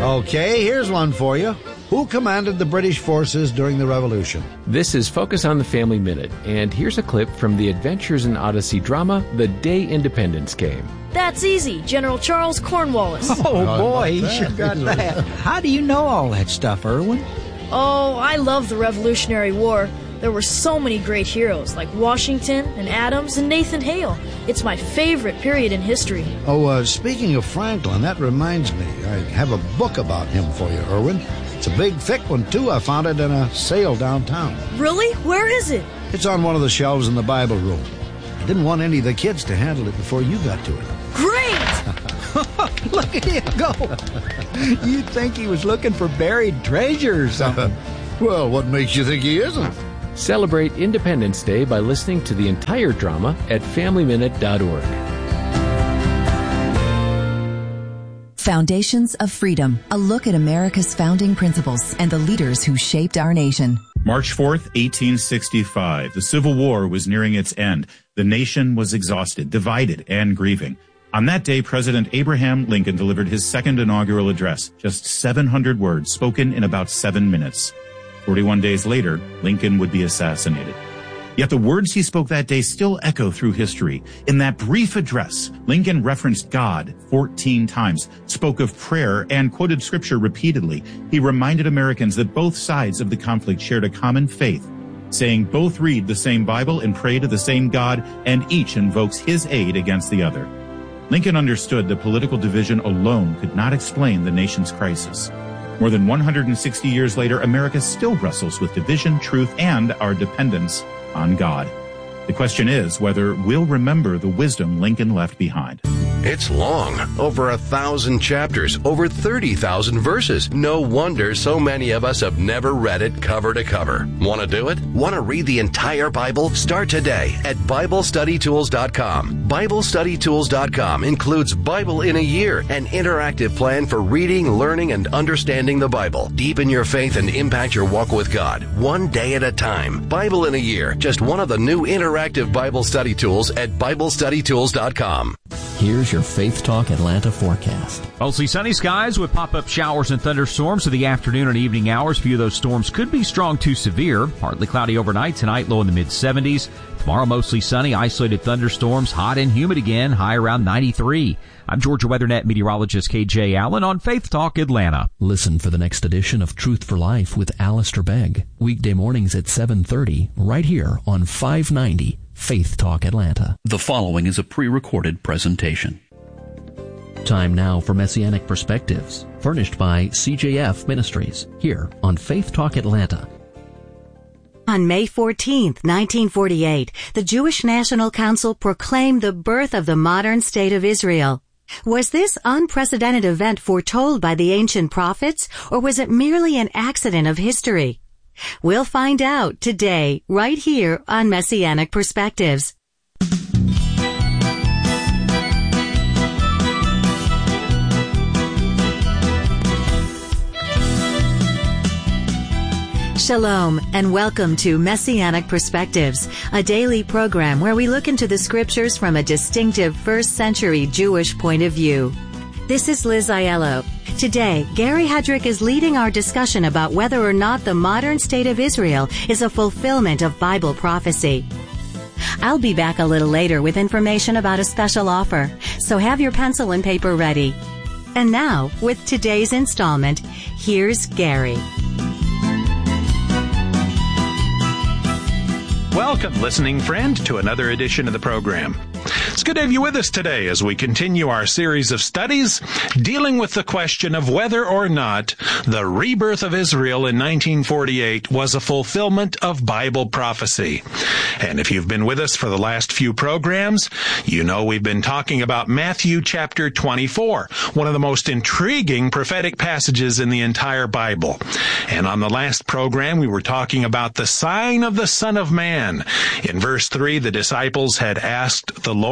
Okay, here's one for you. Who commanded the British forces during the Revolution? This is Focus on the Family Minute, and here's a clip from the Adventures in Odyssey drama, The Day Independence Came. That's easy. General Charles Cornwallis. Oh, boy, he sure got that. How do you know all that stuff, Irwin? Oh, I love the Revolutionary War. There were so many great heroes, like Washington and Adams and Nathan Hale. It's my favorite period in history. Oh, speaking of Franklin, that reminds me. I have a book about him for you, Irwin. It's a big, thick one, too. I found it in a sale downtown. Really? Where is it? It's on one of the shelves in the Bible room. I didn't want any of the kids to handle it before you got to it. Great! Look at him go. You'd think he was looking for buried treasure or something. Well, what makes you think he isn't? Celebrate Independence Day by listening to the entire drama at FamilyMinute.org. Foundations of Freedom, a look at America's founding principles and the leaders who shaped our nation. March 4th, 1865. The Civil War was nearing its end. The nation was exhausted, divided, and grieving. On that day, President Abraham Lincoln delivered his second inaugural address, just 700 words spoken in about 7 minutes. 41 days later, Lincoln would be assassinated. Yet the words he spoke that day still echo through history. In that brief address, Lincoln referenced God 14 times, spoke of prayer, and quoted scripture repeatedly. He reminded Americans that both sides of the conflict shared a common faith, saying both read the same Bible and pray to the same God, and each invokes his aid against the other. Lincoln understood that political division alone could not explain the nation's crisis. More than 160 years later, America still wrestles with division, truth, and our dependence on God. The question is whether we'll remember the wisdom Lincoln left behind. It's long, over 1,000 chapters, over 30,000 verses. No wonder so many of us have never read it cover to cover. Want to do it? Want to read the entire Bible? Start today at BibleStudyTools.com. BibleStudyTools.com includes Bible in a Year, an interactive plan for reading, learning, and understanding the Bible. Deepen your faith and impact your walk with God, one day at a time. Bible in a Year, just one of the new interactive Bible study tools at BibleStudyTools.com. Here's your Faith Talk Atlanta forecast. Mostly sunny skies with pop-up showers and thunderstorms in the afternoon and evening hours. A few of those storms could be strong to severe. Partly cloudy overnight. Tonight, low in the mid-70s. Tomorrow, mostly sunny, isolated thunderstorms, hot and humid again, high around 93. I'm Georgia WeatherNet meteorologist KJ Allen on Faith Talk Atlanta. Listen for the next edition of Truth for Life with Alistair Begg. Weekday mornings at 7:30, right here on 590 Faith Talk Atlanta. The following is a pre-recorded presentation. Time now for Messianic Perspectives, furnished by CJF Ministries, here on Faith Talk Atlanta. On May 14, 1948, the Jewish National Council proclaimed the birth of the modern state of Israel. Was this unprecedented event foretold by the ancient prophets, or was it merely an accident of history? We'll find out today, right here on Messianic Perspectives. Shalom, and welcome to Messianic Perspectives, a daily program where we look into the scriptures from a distinctive first-century Jewish point of view. This is Liz Aiello. Today, Gary Hedrick is leading our discussion about whether or not the modern state of Israel is a fulfillment of Bible prophecy. I'll be back a little later with information about a special offer, so have your pencil and paper ready. And now, with today's installment, here's Gary. Welcome, listening friend, to another edition of the program. It's good to have you with us today as we continue our series of studies dealing with the question of whether or not the rebirth of Israel in 1948 was a fulfillment of Bible prophecy. And if you've been with us for the last few programs, you know we've been talking about Matthew chapter 24, one of the most intriguing prophetic passages in the entire Bible. And on the last program, we were talking about the sign of the Son of Man. In verse 3, the disciples had asked the Lord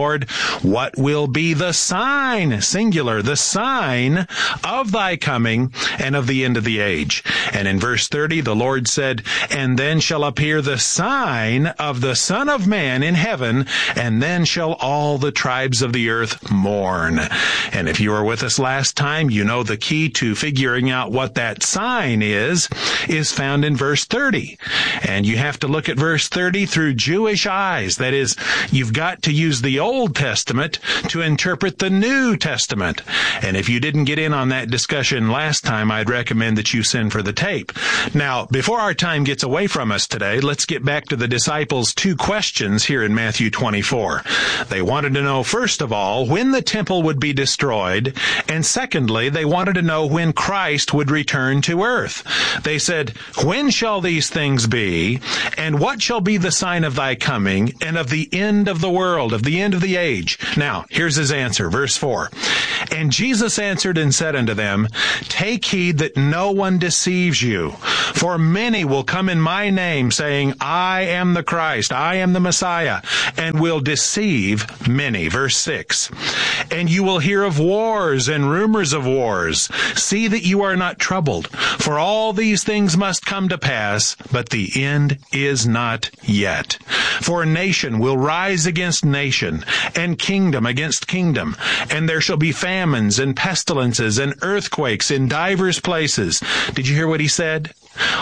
Lord, what will be the sign, singular, the sign of thy coming and of the end of the age? And in verse 30, the Lord said, and then shall appear the sign of the Son of Man in heaven, and then shall all the tribes of the earth mourn. And if you were with us last time, you know the key to figuring out what that sign is found in verse 30. And you have to look at verse 30 through Jewish eyes. That is, you've got to use the Old Testament to interpret the New Testament. And if you didn't get in on that discussion last time, I'd recommend that you send for the tape. Now, before our time gets away from us today, let's get back to the disciples' two questions here in Matthew 24. They wanted to know, first of all, when the temple would be destroyed, and secondly, they wanted to know when Christ would return to earth. They said, when shall these things be, and what shall be the sign of thy coming, and of the end of the world, of the end of the age? Now, here's his answer, verse 4. And Jesus answered and said unto them, take heed that no one deceives you, for many will come in my name, saying, I am the Christ, I am the Messiah, and will deceive many. Verse 6. And you will hear of wars and rumors of wars. See that you are not troubled, for all these things must come to pass, but the end is not yet. For nation will rise against nation, and kingdom against kingdom, and there shall be famines and pestilences and earthquakes in divers places. Did you hear what he said?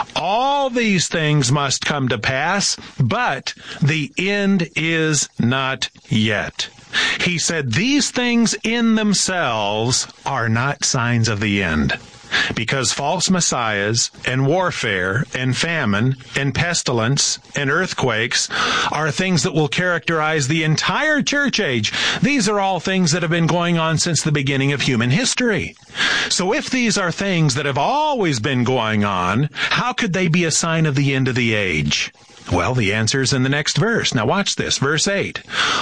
All these things must come to pass, but the end is not yet. He said these things in themselves are not signs of the end, because false messiahs and warfare and famine and pestilence and earthquakes are things that will characterize the entire church age. These are all things that have been going on since the beginning of human history. So if these are things that have always been going on, how could they be a sign of the end of the age? Well, the answer is in the next verse. Now watch this, verse 8.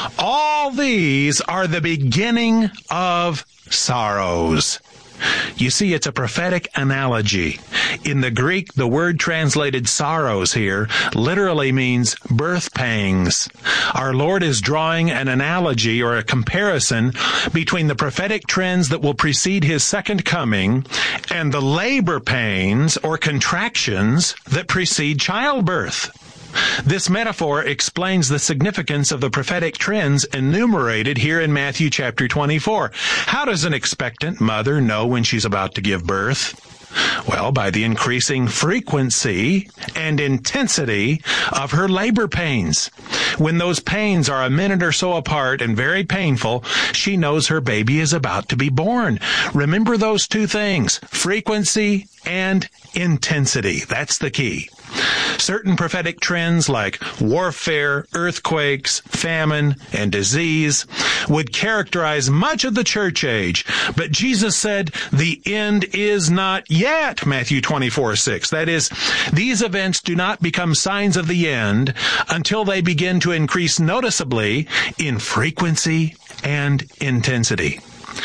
All these are the beginning of sorrows. You see, it's a prophetic analogy. In the Greek, the word translated sorrows here literally means birth pangs. Our Lord is drawing an analogy or a comparison between the prophetic trends that will precede his second coming and the labor pains or contractions that precede childbirth. This metaphor explains the significance of the prophetic trends enumerated here in Matthew chapter 24. How does an expectant mother know when she's about to give birth? Well, by the increasing frequency and intensity of her labor pains. When those pains are a minute or so apart and very painful, she knows her baby is about to be born. Remember those two things, frequency and intensity. That's the key. Certain prophetic trends like warfare, earthquakes, famine, and disease would characterize much of the church age. But Jesus said, the end is not yet, Matthew 24:6. That is, these events do not become signs of the end until they begin to increase noticeably in frequency and intensity.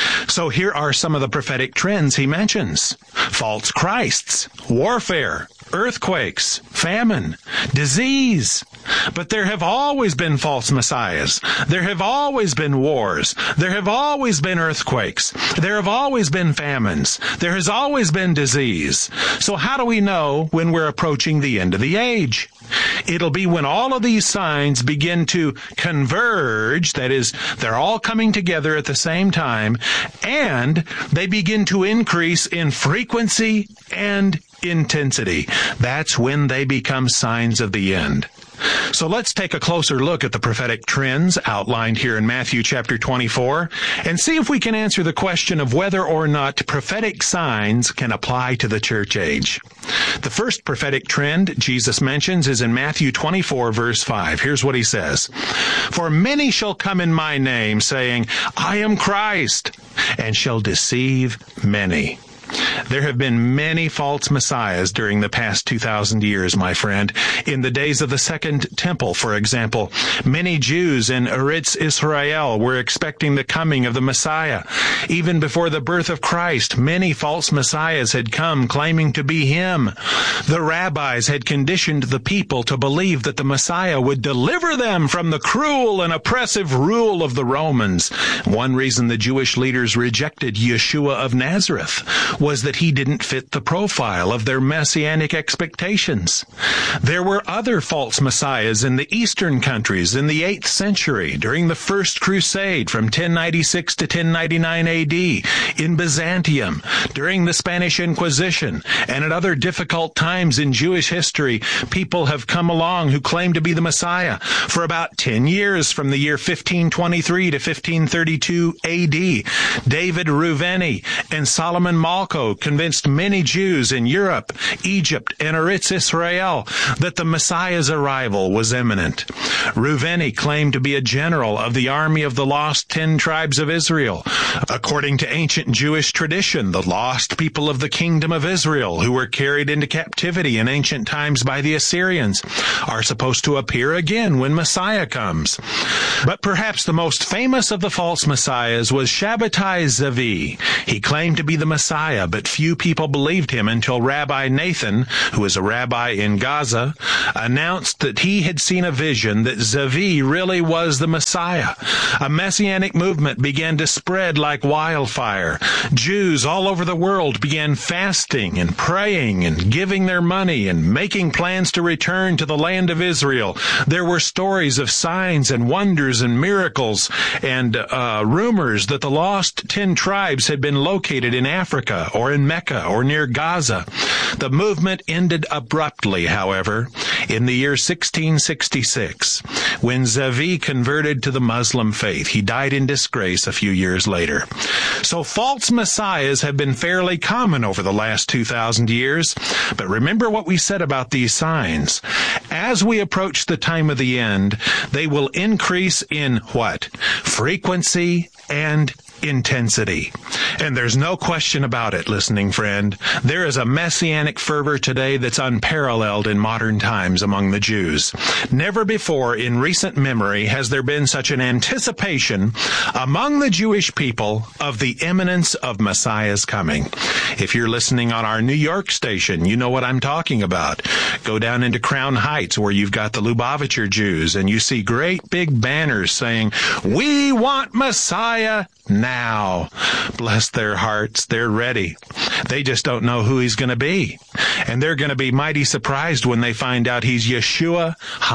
So here are some of the prophetic trends he mentions. False Christs, warfare, earthquakes, famine, disease. But there have always been false messiahs. There have always been wars. There have always been earthquakes. There have always been famines. There has always been disease. So how do we know when we're approaching the end of the age? It'll be when all of these signs begin to converge, that is, they're all coming together at the same time, and they begin to increase in frequency and intensity. That's when they become signs of the end. So let's take a closer look at the prophetic trends outlined here in Matthew chapter 24 and see if we can answer the question of whether or not prophetic signs can apply to the church age. The first prophetic trend Jesus mentions is in Matthew 24 verse 5. Here's what he says. For many shall come in my name, saying, I am Christ, and shall deceive many. There have been many false messiahs during the past 2,000 years, my friend. In the days of the Second Temple, for example, many Jews in Eretz Israel were expecting the coming of the Messiah. Even before the birth of Christ, many false messiahs had come claiming to be him. The rabbis had conditioned the people to believe that the Messiah would deliver them from the cruel and oppressive rule of the Romans. One reason the Jewish leaders rejected Yeshua of Nazareth was that he didn't fit the profile of their messianic expectations. There were other false messiahs in the eastern countries in the 8th century during the First Crusade from 1096 to 1099 AD, in Byzantium, during the Spanish Inquisition, and at other difficult times in Jewish history. People have come along who claim to be the Messiah. For about 10 years, from the year 1523 to 1532 AD, David Reuveni and Solomon Malko convinced many Jews in Europe, Egypt, and Eretz Israel that the Messiah's arrival was imminent. Reuveni claimed to be a general of the army of the lost 10 tribes of Israel. According to ancient Jewish tradition, the lost people of the kingdom of Israel, who were carried into captivity in ancient times by the Assyrians, are supposed to appear again when Messiah comes. But perhaps the most famous of the false messiahs was Shabbatai Zevi. He claimed to be the Messiah, but few people believed him until Rabbi Nathan, who is a rabbi in Gaza, announced that he had seen a vision that Zevi really was the Messiah. A messianic movement began to spread like wildfire. Jews all over the world began fasting and praying and giving their money and making plans to return to the land of Israel. There were stories of signs and wonders and miracles and rumors that the lost 10 tribes had been located in Africa or in Mecca or near Gaza. The movement ended abruptly, however, in the year 1666, when Zevi converted to the Muslim faith. He died in disgrace a few years later. So false messiahs have been fairly common over the last 2,000 years. But remember what we said about these signs. As we approach the time of the end, they will increase in what? Frequency and intensity. And there's no question about it, listening friend. There is a messianic fervor today that's unparalleled in modern times among the Jews. Never before in recent memory has there been such an anticipation among the Jewish people of the imminence of Messiah's coming. If you're listening on our New York station, you know what I'm talking about. Go down into Crown Heights where you've got the Lubavitcher Jews and you see great big banners saying, "We want Messiah now." Bless their hearts, they're ready. They just don't know who he's going to be. And they're going to be mighty surprised when they find out he's Yeshua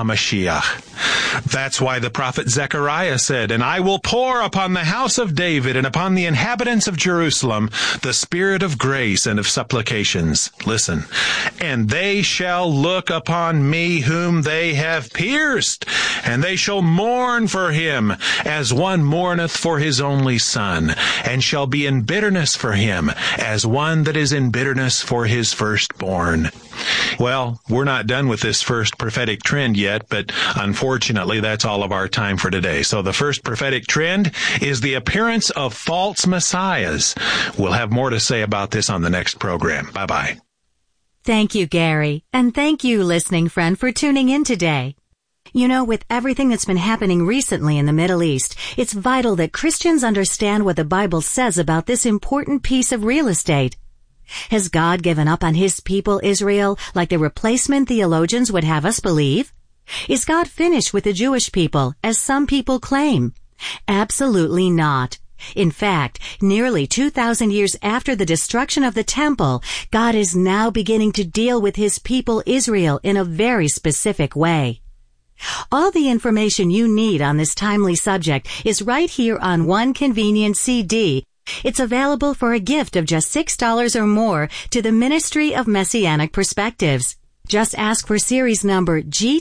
HaMashiach. That's why the prophet Zechariah said, "And I will pour upon the house of David and upon the inhabitants of Jerusalem the spirit of grace and of supplications." Listen. "And they shall look upon me whom they have pierced, and they shall mourn for him as one mourneth for his only son, and shall be in bitterness for him as one that is in bitterness for his firstborn." Well, we're not done with this first prophetic trend yet, but unfortunately that's all of our time for today. So the first prophetic trend is the appearance of false messiahs. We'll have more to say about this on the next program. Bye-bye. Thank you, Gary. And thank you, listening friend, for tuning in today. You know, with everything that's been happening recently in the Middle East, it's vital that Christians understand what the Bible says about this important piece of real estate. Has God given up on his people, Israel, like the replacement theologians would have us believe? Is God finished with the Jewish people, as some people claim? Absolutely not. In fact, nearly 2,000 years after the destruction of the temple, God is now beginning to deal with his people, Israel, in a very specific way. All the information you need on this timely subject is right here on one convenient CD. It's available for a gift of just $6 or more to the Ministry of Messianic Perspectives. Just ask for series number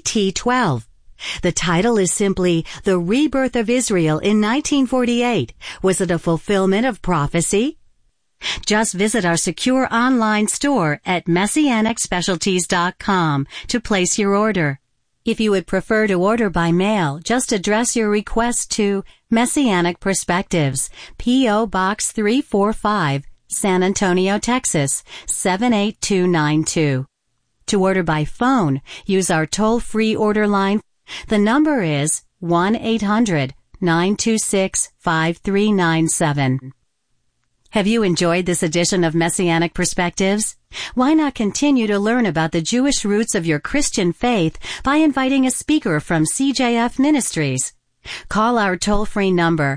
GT12. The title is simply The Rebirth of Israel in 1948. Was it a fulfillment of prophecy? Just visit our secure online store at MessianicSpecialties.com to place your order. If you would prefer to order by mail, just address your request to Messianic Perspectives, P.O. Box 345, San Antonio, Texas, 78292. To order by phone, use our toll-free order line. The number is 1-800-926-5397. Have you enjoyed this edition of Messianic Perspectives? Why not continue to learn about the Jewish roots of your Christian faith by inviting a speaker from CJF Ministries? Call our toll-free number,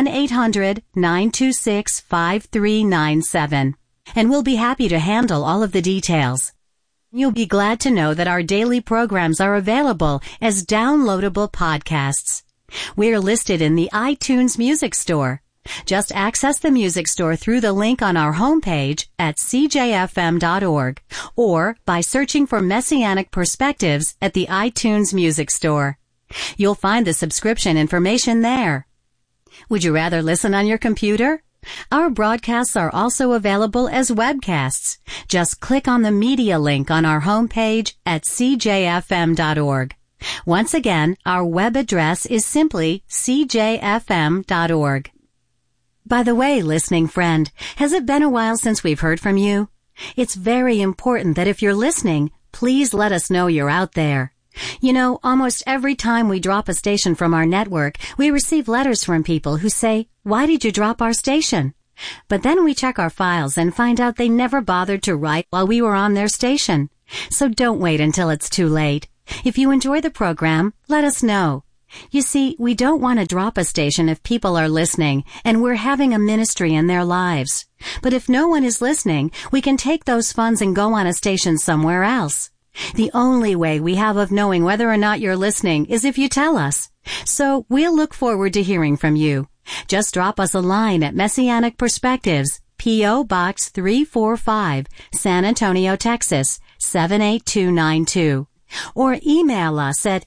1-800-926-5397, and we'll be happy to handle all of the details. You'll be glad to know that our daily programs are available as downloadable podcasts. We're listed in the iTunes Music Store. Just access the music store through the link on our homepage at cjfm.org or by searching for Messianic Perspectives at the iTunes Music Store. You'll find the subscription information there. Would you rather listen on your computer? Our broadcasts are also available as webcasts. Just click on the media link on our homepage at cjfm.org. Once again, our web address is simply cjfm.org. By the way, listening friend, has it been a while since we've heard from you? It's very important that if you're listening, please let us know you're out there. You know, almost every time we drop a station from our network, we receive letters from people who say, "Why did you drop our station?" But then we check our files and find out they never bothered to write while we were on their station. So don't wait until it's too late. If you enjoy the program, let us know. You see, we don't want to drop a station if people are listening and we're having a ministry in their lives. But if no one is listening, we can take those funds and go on a station somewhere else. The only way we have of knowing whether or not you're listening is if you tell us. So we'll look forward to hearing from you. Just drop us a line at Messianic Perspectives, P.O. Box 345, San Antonio, Texas, 78292. Or email us at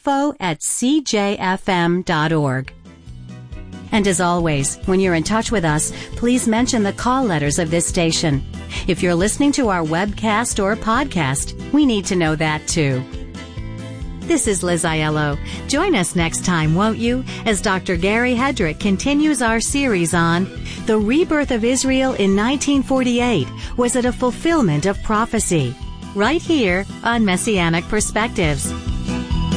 info@cjfm.org. And as always, when you're in touch with us, please mention the call letters of this station. If you're listening to our webcast or podcast, we need to know that too. This is Liz Aiello. Join us next time, won't you, as Dr. Gary Hedrick continues our series on The Rebirth of Israel in 1948. Was it a fulfillment of prophecy? Right here on Messianic Perspectives.